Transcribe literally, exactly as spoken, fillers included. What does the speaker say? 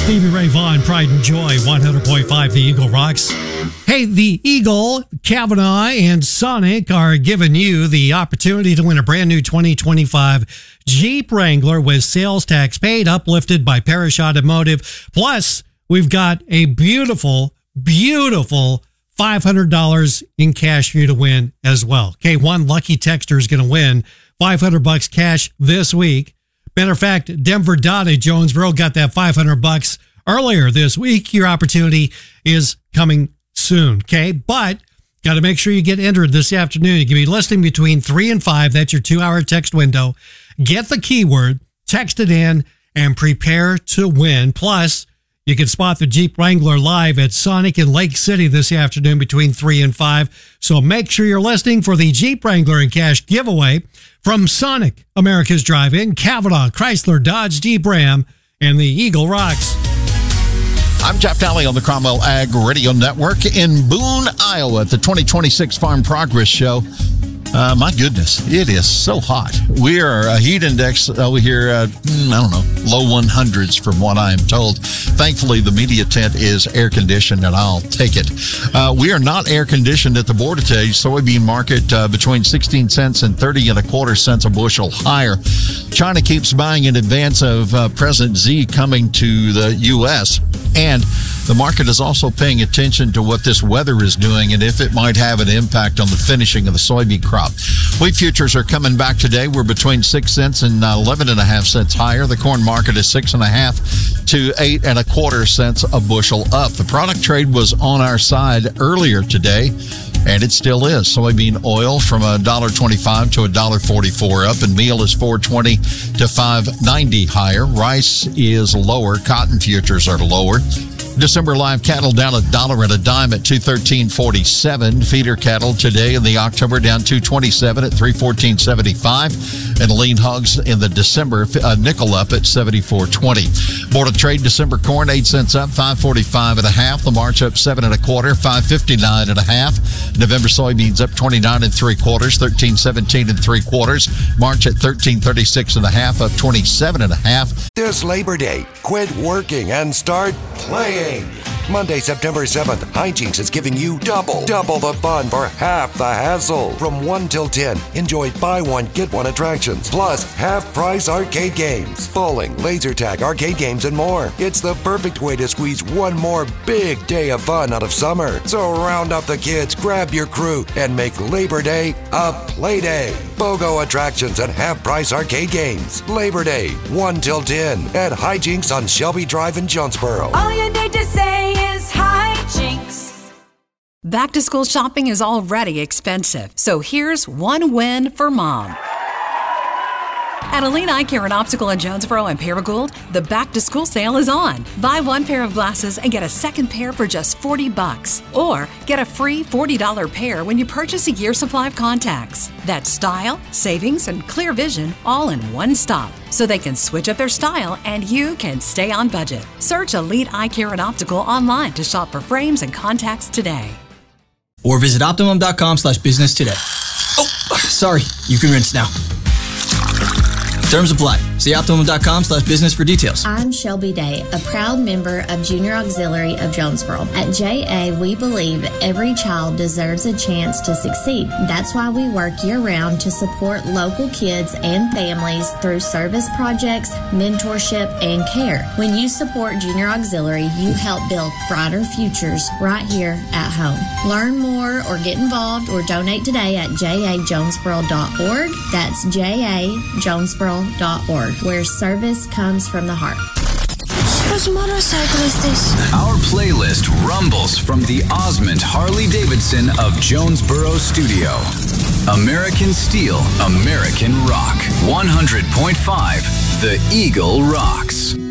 Stevie Ray Vaughan, Pride and Joy, one hundred point five, The Eagle rocks. Hey, the Eagle, Kavanaugh, and Sonic are giving you the opportunity to win a brand new twenty twenty-five Jeep Wrangler with sales tax paid, uplifted by Parrish Automotive. Plus, we've got a beautiful, beautiful five hundred dollars in cash for you to win as well. Okay, one lucky texter is going to win five hundred bucks cash this week. Matter of fact, Denver Dottie Jonesboro got that five hundred bucks earlier this week. Your opportunity is coming soon, okay? But got to make sure you get entered this afternoon. You can be listening between three and five. That's your two-hour text window. Get the keyword, text it in, and prepare to win. Plus, you can spot the Jeep Wrangler live at Sonic in Lake City this afternoon between three and five. So make sure you're listening for the Jeep Wrangler and Cash giveaway from Sonic, America's Drive-In, Kavanaugh, Chrysler, Dodge, Jeep Ram, and the Eagle rocks. I'm Jeff Daly on the Cromwell Ag Radio Network in Boone, Iowa at the twenty twenty-six Farm Progress Show. Uh, my goodness, it is so hot. We are a heat index over here, uh, I don't know, low one hundreds from what I am told. Thankfully, the media tent is air conditioned, and I'll take it. Uh, we are not air conditioned at the border today. Soybean market uh, between sixteen cents and thirty and a quarter cents a bushel higher. China keeps buying in advance of uh, President Xi coming to the U S, and the market is also paying attention to what this weather is doing and if it might have an impact on the finishing of the soybean crop. Wheat futures are coming back today. We're between six cents and eleven and a half cents higher. The corn market is six and a half to eight and a quarter cents a bushel up. The product trade was on our side earlier today, and it still is. Soybean oil from one dollar twenty-five to one dollar forty-four up, and meal is four twenty to five ninety higher. Rice is lower. Cotton futures are lower. December live cattle down a dollar and a dime at two thirteen forty-seven. Feeder cattle today in the October down two twenty-seven at three fourteen seventy-five, and lean hogs in the December uh, nickel up at seventy-four twenty. Board of Trade December corn eight cents up, five forty-five and a half. The March up seven and a quarter, five fifty-nine and a half. November soybeans up twenty-nine and three quarters, thirteen seventeen and three quarters. March at thirteen thirty-six and a half, up twenty-seven and a half. This Labor Day, quit working and start playing. Monday, September seventh, Hijinks is giving you double, double the fun for half the hassle. From one till ten, enjoy buy one, get one attractions, plus half-price arcade games, bowling, laser tag, arcade games, and more. It's the perfect way to squeeze one more big day of fun out of summer. So round up the kids, grab your crew, and make Labor Day a play day. BOGO attractions and half-price arcade games. Labor Day, one till ten, at Hijinks on Shelby Drive in Jonesboro. All you need to say is Hijinks. Back to school shopping is already expensive, so here's one win for mom. At Elite Eye Care and Optical in Jonesboro and Paragould, the back-to-school sale is on. Buy one pair of glasses and get a second pair for just forty bucks. Or get a free forty dollar pair when you purchase a year supply of contacts. That's style, savings, and clear vision all in one stop. So they can switch up their style and you can stay on budget. Search Elite Eye Care and Optical online to shop for frames and contacts today. Or visit Optimum.com slash business today. Oh, sorry. You can rinse now. Terms apply. See Optimum.com slash business for details. I'm Shelby Day, a proud member of Junior Auxiliary of Jonesboro. At J A, we believe every child deserves a chance to succeed. That's why we work year-round to support local kids and families through service projects, mentorship, and care. When you support Junior Auxiliary, you help build brighter futures right here at home. Learn more or get involved or donate today at j a jonesboro dot org. That's j a jonesboro dot org, where service comes from the heart. Whose motorcycle is this? Our playlist rumbles from the Osmond Harley-Davidson of Jonesboro Studio. American Steel, American Rock. one hundred point five, The Eagle rocks.